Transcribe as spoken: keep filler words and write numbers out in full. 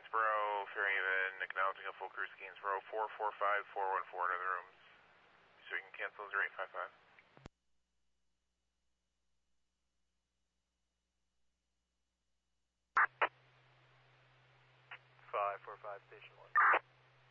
Gainsborough, Fairhaven, acknowledging a full crew to Gainsborough, four four five, four one four to the rooms. So you can cancel zero eight five five. five four five, station one.